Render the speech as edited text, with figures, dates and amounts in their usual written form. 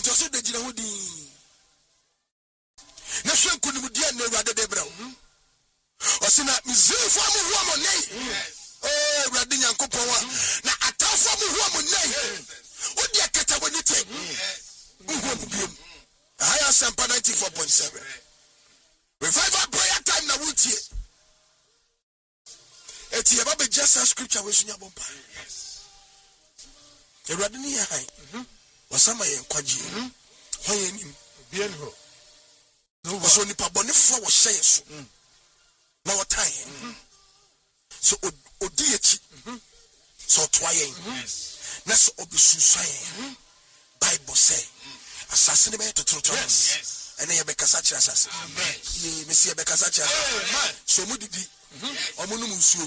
so de gina ho din na hwe nkunu dia na Awurade de bra osina mizifo amu ho amonei Awurade Nyankopɔn wa na atafo amu ho amonei odi akata bonite Higher Sampa 94.7 Revival prayer time na wutie eti eba be just a scripture we sunya bompa Awurade ni hai wasama ye kwaji ho ye nim bia ni ho no so nipa bonefo wo hye so na wotan so odi echi so toayen na so obisunsan Bible say asase ne be totoro ene ye be kasa kira asase amen ye mesi ye be kasa kira so mu didi omo no mu nsuo